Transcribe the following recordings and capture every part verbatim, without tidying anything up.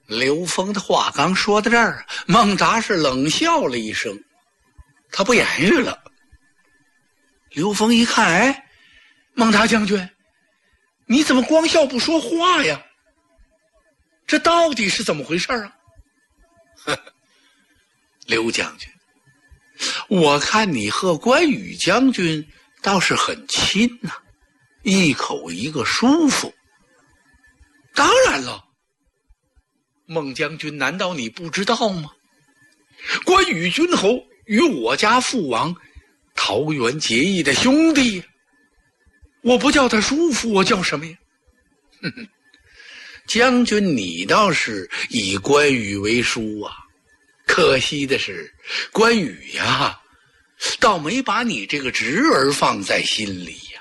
刘峰的话刚说到这儿，孟达是冷笑了一声，他不言语了。刘峰一看，哎，孟达将军，你怎么光笑不说话呀？这到底是怎么回事啊？呵呵，刘将军，我看你和关羽将军倒是很亲呐、啊，一口一个舒服。当然了，孟将军，难道你不知道吗？关羽君侯与我家父王桃园结义的兄弟，我不叫他叔父，我叫什么呀？哼哼，将军你倒是以关羽为叔啊，可惜的是关羽呀，倒没把你这个侄儿放在心里呀。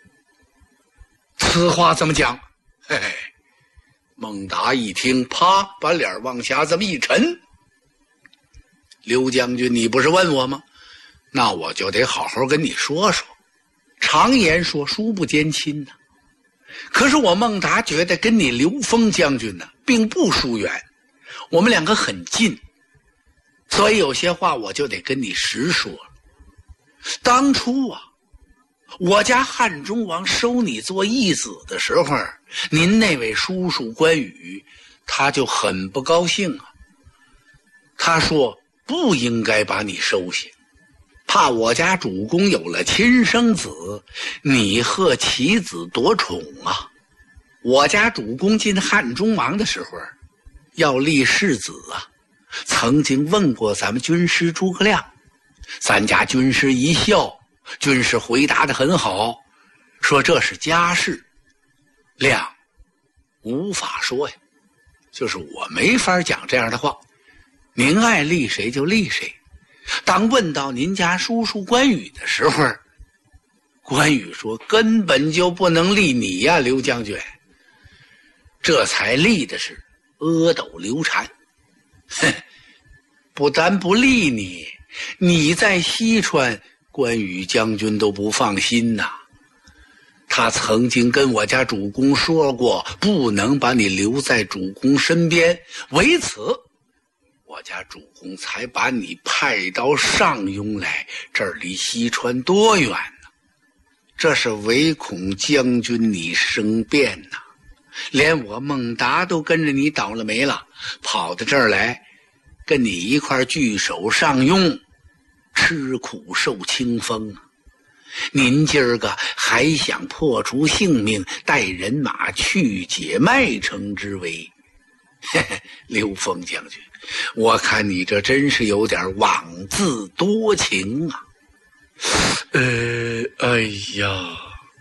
此话怎么讲？嘿嘿。孟达一听，啪，把脸往下这么一沉。刘将军，你不是问我吗？那我就得好好跟你说说。常言说叔不兼亲呐、啊，可是我孟达觉得跟你刘封将军呢、啊、并不疏远，我们两个很近，所以有些话我就得跟你实说了。当初啊，我家汉中王收你做义子的时候，您那位叔叔关羽他就很不高兴啊。他说不应该把你收下，怕我家主公有了亲生子，你和其子夺宠啊。我家主公进汉中王的时候要立世子啊，曾经问过咱们军师诸葛亮，咱家军师一笑，军师回答得很好，说这是家事，亮无法说呀，就是我没法讲这样的话，您爱立谁就立谁。当问到您家叔叔关羽的时候，关羽说根本就不能立你呀，刘将军，这才立的是阿斗刘禅。哼，不但不立你，你在西川关羽将军都不放心呐、啊。他曾经跟我家主公说过，不能把你留在主公身边，为此我家主公才把你派到上庸来，这儿离西川多远呢？这是唯恐将军你生变呐、啊，连我孟达都跟着你倒了霉了，跑到这儿来跟你一块聚首上庸，吃苦受清风啊！您今儿个还想破除性命，带人马去解麦城之围？嘿嘿，刘封将军，我看你这真是有点妄自多情啊！呃，哎呀，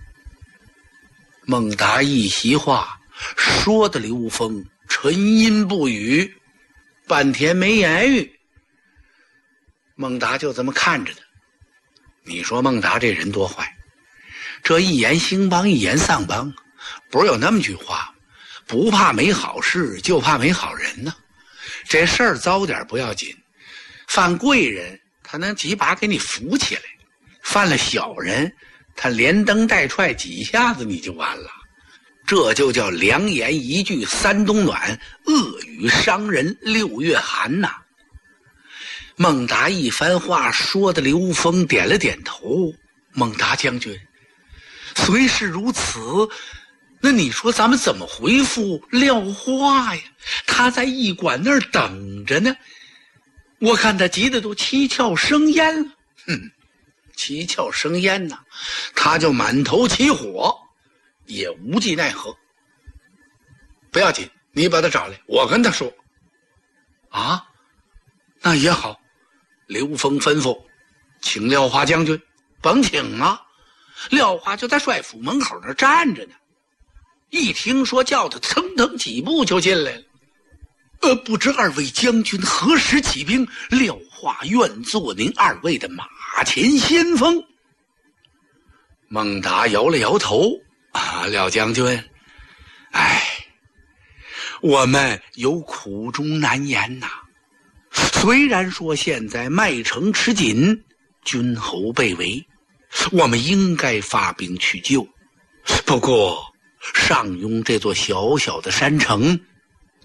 孟达一席话说的刘封沉吟不语，半天没言语。孟达就这么看着他。你说孟达这人多坏，这一言兴邦一言丧邦，不是有那么句话，不怕没好事就怕没好人呢。这事儿糟点不要紧，犯贵人他能几把给你扶起来，犯了小人他连蹬带踹几下子你就完了。这就叫良言一句三冬暖，恶语伤人六月寒呐、啊。孟达一番话说的刘封点了点头。孟达将军，虽是如此，那你说咱们怎么回复廖化呀？他在驿馆那儿等着呢，我看他急得都七窍生烟了。哼，七窍生烟呐、啊，他就满头起火，也无计奈何。不要紧，你把他找来，我跟他说。啊，那也好。刘封吩咐，请廖化将军。甭请啊，廖化就在帅府门口那站着呢。一听说叫他，腾腾几步就进来了。呃，不知二位将军何时起兵？廖化愿做您二位的马前先锋。孟达摇了摇头，啊，廖将军，哎，我们有苦衷难言呐、啊。虽然说现在麦城吃紧，军侯被围，我们应该发兵去救，不过上庸这座小小的山城，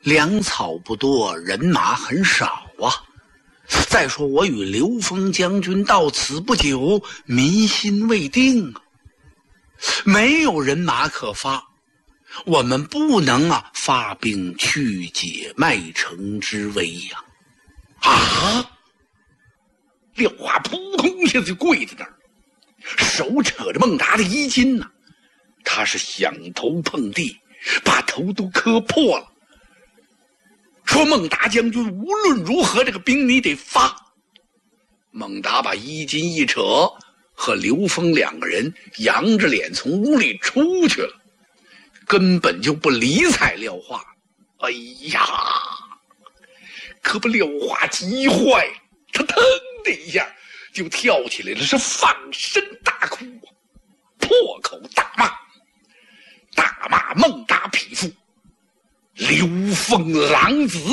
粮草不多，人马很少啊。再说我与刘封将军到此不久，民心未定啊，没有人马可发，我们不能啊发兵去解麦城之危呀！啊！廖化扑通一下子就跪在那儿，手扯着孟达的衣襟呐、啊，他是响头碰地，把头都磕破了。说孟达将军无论如何这个兵你得发。孟达把衣襟一扯，和刘封两个人扬着脸从屋里出去了，根本就不理睬廖化。哎呀，可把廖化急坏了，他腾的一下就跳起来了，是放声大哭，破口大骂，大骂孟达匹夫，刘封狼子。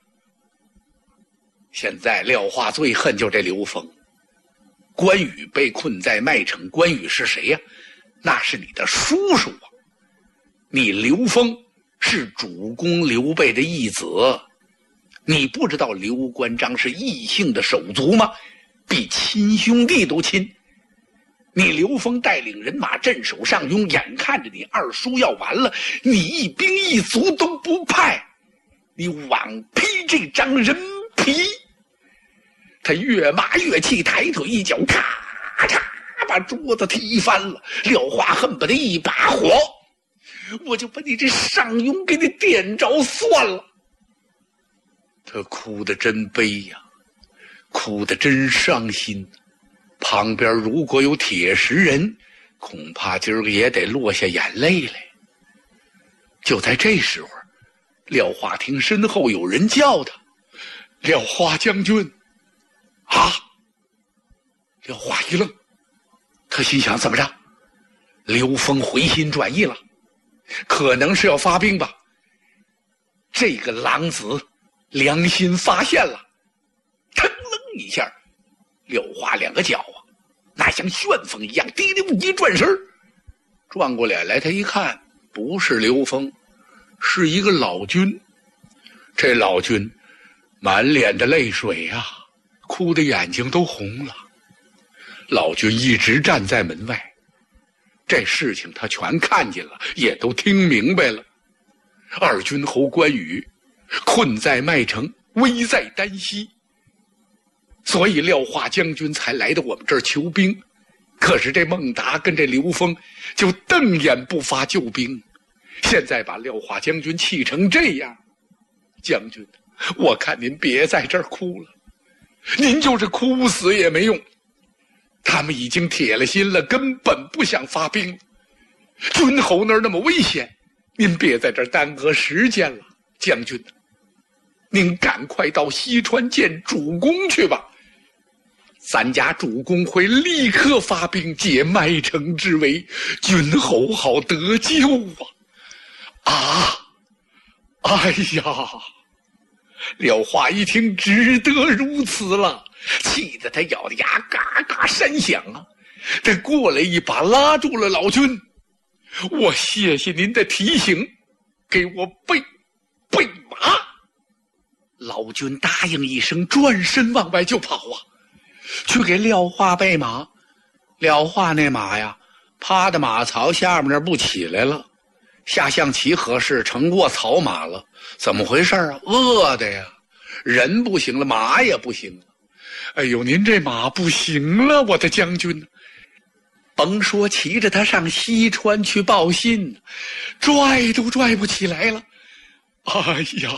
现在廖化最恨就这刘封。关羽被困在麦城，关羽是谁呀、啊？那是你的叔叔啊！你刘封是主公刘备的义子，你不知道刘关张是异姓的手足吗？比亲兄弟都亲。你刘封带领人马镇守上庸，眼看着你二叔要完了，你一兵一卒都不派，你枉披这张人皮。他越骂越气，抬腿一脚，咔嚓把桌子踢翻了。廖化恨不得一把火，我就把你这上庸给你点着算了。他哭得真悲呀、啊，哭得真伤心。旁边如果有铁石人，恐怕今儿个也得落下眼泪来。就在这时候，廖化听身后有人叫他：“廖化将军！”啊！廖化一愣，他心想：怎么着？刘封回心转意了，可能是要发兵吧？这个狼子良心发现了，腾楞一下，廖化两个脚啊，那像旋风一样，滴溜一转身，转过脸来，他一看，不是刘封，是一个老军。这老军满脸的泪水啊，哭得眼睛都红了。老军一直站在门外，这事情他全看见了，也都听明白了。二军侯关羽困在麦城，危在旦夕，所以廖化将军才来到我们这儿求兵。可是这孟达跟这刘封就瞪眼不发救兵，现在把廖化将军气成这样。将军，我看您别在这儿哭了，您就是哭死也没用。他们已经铁了心了，根本不想发兵。军侯那儿那么危险，您别在这儿耽搁时间了。将军，您赶快到西川见主公去吧，咱家主公会立刻发兵解麦城之围，军侯好得救啊！啊！哎呀！廖化一听，只得如此了，气得他咬的牙嘎嘎山响啊！他过来一把拉住了老军，我谢谢您的提醒，给我备备马。老军答应一声，转身往外就跑啊，去给廖化备马。廖化那马呀，趴在马槽下面那不起来了，下象棋合适，成过草马了。怎么回事啊？饿的呀，人不行了，马也不行了。哎呦，您这马不行了，我的将军，甭说骑着他上西川去报信，拽都拽不起来了。哎呀，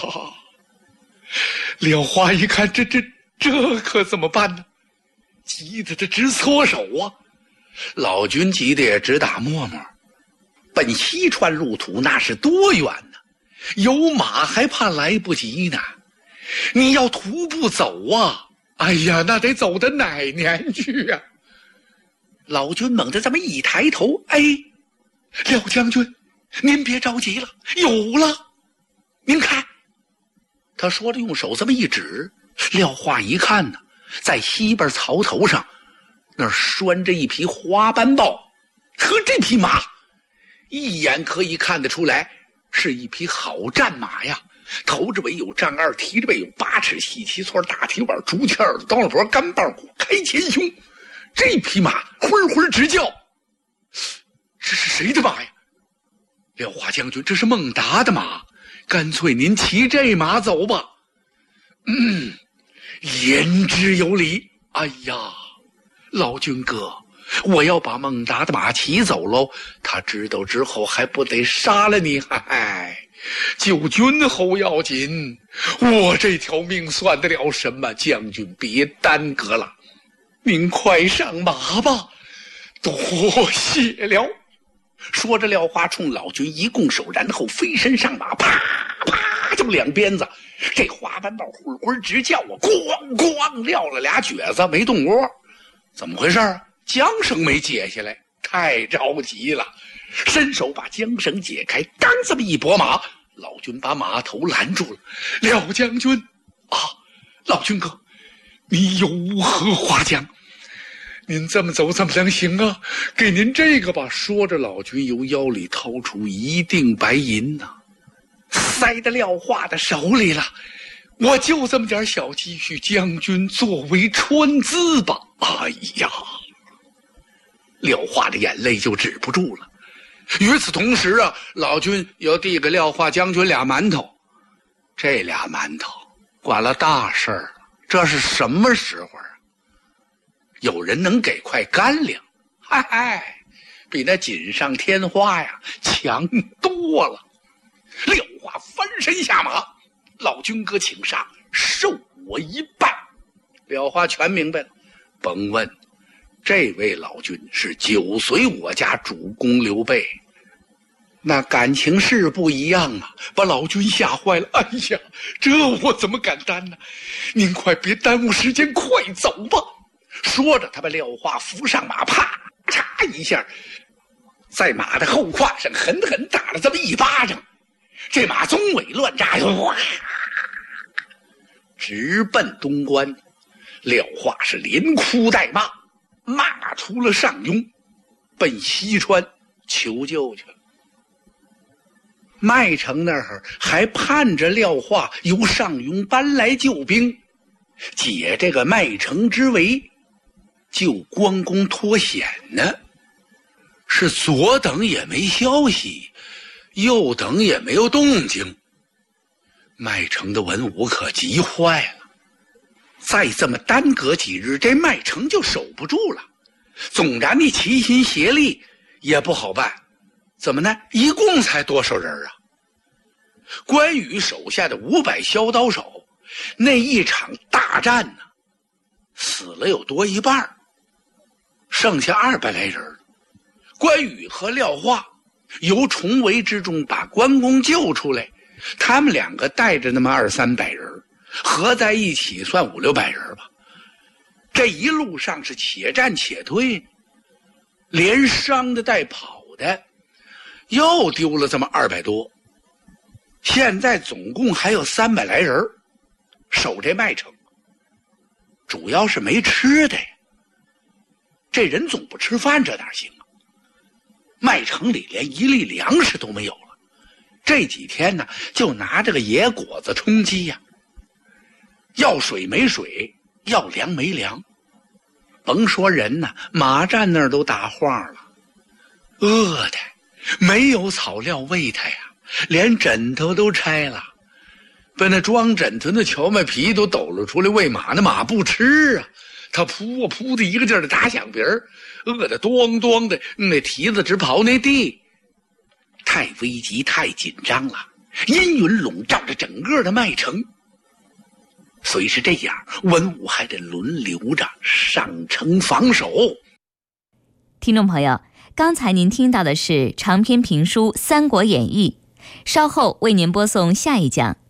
廖化一看，这这这可怎么办呢？急得他直搓手啊！老军急得也直打沫沫。奔西川路途那是多远呢？有马还怕来不及呢，你要徒步走啊！哎呀，那得走到哪年去啊？老军猛地这么一抬头，哎，廖将军，您别着急了，有了，您看。他说着用手这么一指，廖化一看呢，在西边槽头上那儿拴着一匹花斑豹，呵，这匹马一眼可以看得出来是一匹好战马呀， 头着尾有丈二，提着背有八尺，细旗撮，大蹄板，竹签耳朵，刀脖，干棒骨，开前胸。这匹马昏昏直叫，这是谁的马呀？廖化将军，这是孟达的马，干脆您骑这马走吧。嗯，言之有理。哎呀，老君哥，我要把孟达的马骑走喽，他知道之后还不得杀了你？嗨，救君后要紧，我这条命算得了什么？将军别耽搁了，您快上马吧，多谢了。说着，廖化冲老君一拱手，然后飞身上马，啪啪这么两鞭子，这花斑豹混混直叫啊，咣咣撂了俩蹶子，没动窝。怎么回事啊？缰绳没解下来，太着急了，伸手把缰绳解开，刚这么一拨马，老君把马头拦住了。廖将军啊，老君哥，你有何话讲？您这么走怎么能行啊？给您这个吧。说着，老君由腰里掏出一锭白银呐、啊，塞到廖化的手里了。我就这么点小积蓄，将军作为春资吧。哎呀，廖化的眼泪就止不住了。与此同时啊，老君又递给廖化将军俩馒头。这俩馒头管了大事儿了，这是什么时候啊？有人能给块干粮，嗨嗨，比那锦上添花呀强多了。廖化翻身下马，老君哥请上，受我一拜。廖化全明白了，甭问，这位老君是久随我家主公刘备，那感情是不一样啊，把老君吓坏了。哎呀，这我怎么敢担呢？您快别耽误时间，快走吧。说着，他把廖化扶上马，啪嚓一下，在马的后胯上狠狠打了这么一巴掌。这马棕尾乱扎，哇，直奔东关。廖化是连哭带骂，骂出了上庸，奔西川求救去了。麦城那儿还盼着廖化由上庸搬来救兵，解这个麦城之围，救关公脱险呢。是左等也没消息，右等也没有动静，麦城的文武可急坏了。再这么耽搁几日，这麦城就守不住了。纵然你齐心协力也不好办。怎么呢？一共才多少人啊？关羽手下的五百骁刀手，那一场大战呢，死了有多一半，剩下二百来人。关羽和廖化由重围之中把关公救出来，他们两个带着那么二三百人，合在一起算五六百人吧。这一路上是且战且退，连伤的带跑的，又丢了这么二百多。现在总共还有三百来人守这麦城，主要是没吃的呀。这人总不吃饭，这哪行啊？麦城里连一粒粮食都没有了，这几天呢，就拿这个野果子充饥呀。要水没水，要粮没粮，甭说人呢，马站那儿都打晃了，饿的没有草料喂他呀，连枕头都拆了，把那装枕头的荞麦皮都抖了出来喂马，那马不吃啊，他扑啊扑的一个劲儿的打响鼻儿，饿得咣咣的，那蹄子直刨那地，太危急，太紧张了，阴云笼罩着整个的麦城。虽是这样，文武还得轮流着上城防守。 听众朋友，刚才您听到的是长篇评书《三国演义》，稍后为您播送下一讲